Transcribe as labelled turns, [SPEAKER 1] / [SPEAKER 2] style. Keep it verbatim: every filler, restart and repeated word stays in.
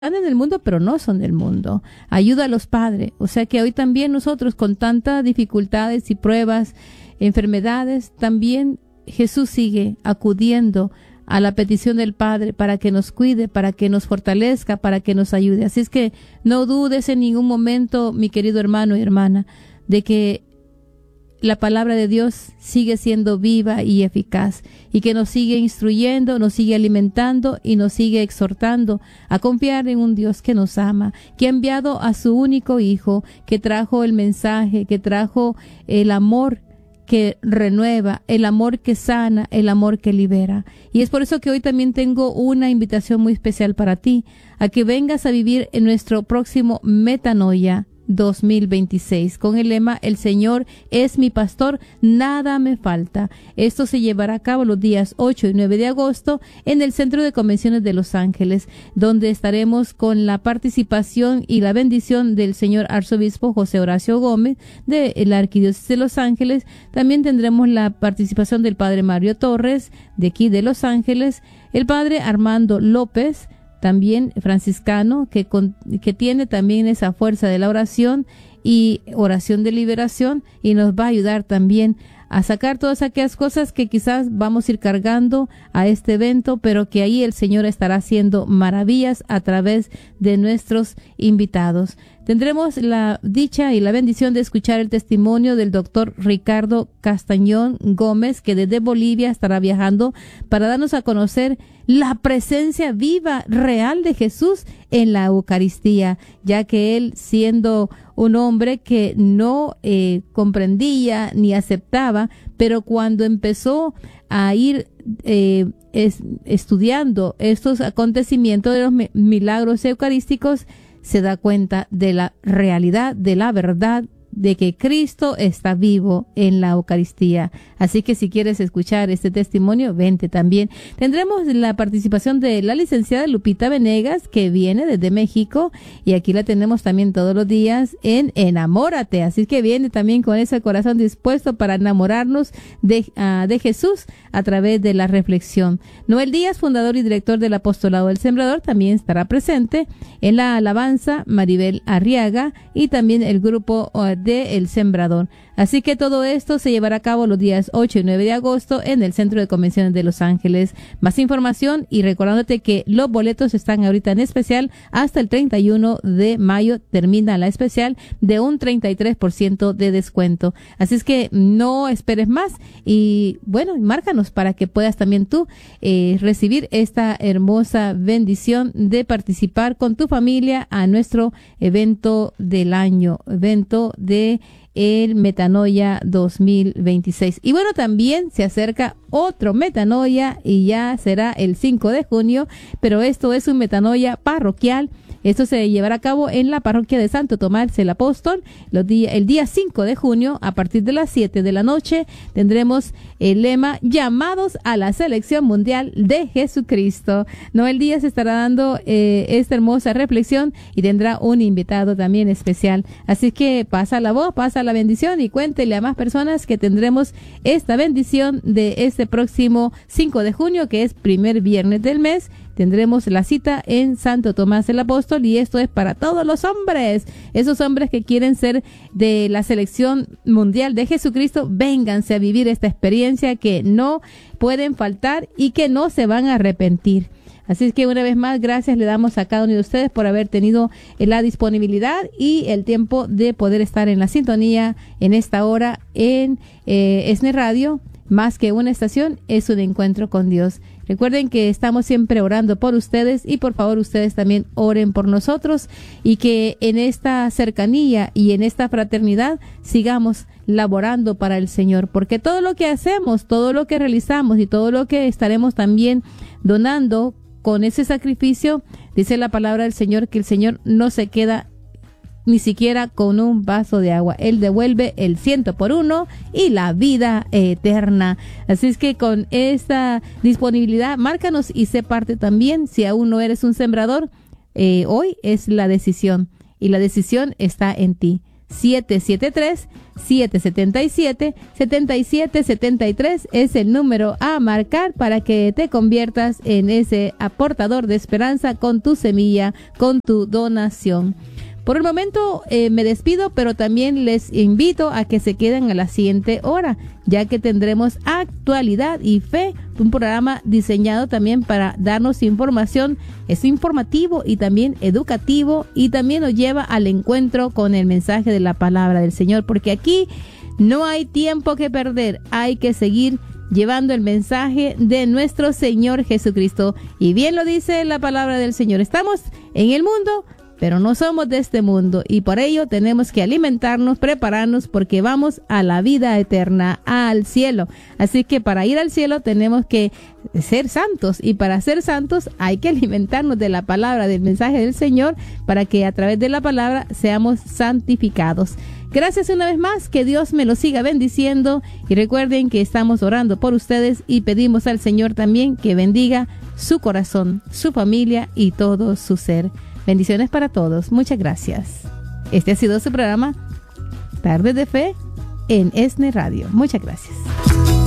[SPEAKER 1] están en el mundo, pero no son del mundo. Ayuda a los padres. O sea que hoy también nosotros, con tantas dificultades y pruebas, enfermedades, también Jesús sigue acudiendo a la petición del Padre para que nos cuide, para que nos fortalezca, para que nos ayude. Así es que no dudes en ningún momento, mi querido hermano y hermana, de que la palabra de Dios sigue siendo viva y eficaz, y que nos sigue instruyendo, nos sigue alimentando y nos sigue exhortando a confiar en un Dios que nos ama, que ha enviado a su único Hijo, que trajo el mensaje, que trajo el amor que renueva, el amor que sana, el amor que libera. Y es por eso que hoy también tengo una invitación muy especial para ti, a que vengas a vivir en nuestro próximo Metanoia dos mil veintiséis, con el lema El Señor es mi pastor, nada me falta. Esto se llevará a cabo los días ocho y nueve de agosto en el Centro de Convenciones de Los Ángeles, donde estaremos con la participación y la bendición del señor arzobispo José Horacio Gómez de la Arquidiócesis de Los Ángeles. También tendremos la participación del padre Mario Torres de aquí de Los Ángeles, el padre Armando López, también franciscano, que, con, que tiene también esa fuerza de la oración y oración de liberación, y nos va a ayudar también a sacar todas aquellas cosas que quizás vamos a ir cargando a este evento, pero que ahí el Señor estará haciendo maravillas a través de nuestros invitados. Tendremos la dicha y la bendición de escuchar el testimonio del doctor Ricardo Castañón Gómez, que desde Bolivia estará viajando para darnos a conocer la presencia viva, real de Jesús en la Eucaristía, ya que él, siendo un hombre que no eh, comprendía ni aceptaba, pero cuando empezó a ir eh, es, estudiando estos acontecimientos de los milagros eucarísticos, se da cuenta de la realidad, de la verdad, de que Cristo está vivo en la Eucaristía. Así que si quieres escuchar este testimonio, vente también. Tendremos la participación de la licenciada Lupita Venegas, que viene desde México, y aquí la tenemos también todos los días en Enamórate. Así que viene también con ese corazón dispuesto para enamorarnos de, uh, de Jesús a través de la reflexión. Noel Díaz, fundador y director del Apostolado del Sembrador, también estará presente en la alabanza. Maribel Arriaga y también el grupo uh, de El Sembrador. Así que todo esto se llevará a cabo los días ocho y nueve de agosto en el Centro de Convenciones de Los Ángeles. Más información, y recordándote que los boletos están ahorita en especial hasta el treinta y uno de mayo, termina la especial de un treinta y tres por ciento de descuento. Así es que no esperes más y bueno, márcanos para que puedas también tú eh, recibir esta hermosa bendición de participar con tu familia a nuestro evento del año, evento de el Metanoia dos mil veintiséis. Y bueno, también se acerca otro Metanoia y ya será el cinco de junio, pero esto es un Metanoia parroquial. Esto se llevará a cabo en la parroquia de Santo Tomás el Apóstol. Los días, el día cinco de junio, a partir de las siete de la noche, tendremos el lema Llamados a la Selección Mundial de Jesucristo. Noel Díaz estará dando eh, esta hermosa reflexión y tendrá un invitado también especial. Así que pasa la voz, pasa la bendición y cuéntele a más personas que tendremos esta bendición de este próximo cinco de junio, que es primer viernes del mes. Tendremos la cita en Santo Tomás el Apóstol, y esto es para todos los hombres, esos hombres que quieren ser de la selección mundial de Jesucristo. Vénganse a vivir esta experiencia que no pueden faltar y que no se van a arrepentir. Así es que una vez más, gracias le damos a cada uno de ustedes por haber tenido la disponibilidad y el tiempo de poder estar en la sintonía en esta hora en eh, ESNE Radio. Más que una estación, es un encuentro con Dios. Recuerden que estamos siempre orando por ustedes, y por favor ustedes también oren por nosotros, y que en esta cercanía y en esta fraternidad sigamos laborando para el Señor, porque todo lo que hacemos, todo lo que realizamos y todo lo que estaremos también donando con ese sacrificio, dice la palabra del Señor que el Señor no se queda ni siquiera con un vaso de agua. Él devuelve el ciento por uno y la vida eterna. Así es que con esta disponibilidad, márcanos y sé parte también. Si aún no eres un sembrador, eh, hoy es la decisión, y la decisión está en ti. siete siete tres, siete siete siete, siete siete siete tres es el número a marcar para que te conviertas en ese aportador de esperanza con tu semilla, con tu donación. Por el momento eh, me despido, pero también les invito a que se queden a la siguiente hora, ya que tendremos Actualidad y Fe, un programa diseñado también para darnos información. Es informativo y también educativo, y también nos lleva al encuentro con el mensaje de la palabra del Señor, porque aquí no hay tiempo que perder, hay que seguir llevando el mensaje de nuestro Señor Jesucristo. Y bien lo dice la palabra del Señor, estamos en el mundo, pero no somos de este mundo, y por ello tenemos que alimentarnos, prepararnos, porque vamos a la vida eterna, al cielo. Así que para ir al cielo tenemos que ser santos, y para ser santos hay que alimentarnos de la palabra, del mensaje del Señor, para que a través de la palabra seamos santificados. Gracias una vez más, que Dios me lo siga bendiciendo, y recuerden que estamos orando por ustedes y pedimos al Señor también que bendiga su corazón, su familia y todo su ser. Bendiciones para todos. Muchas gracias. Este ha sido su programa Tardes de Fe en ESNE Radio. Muchas gracias.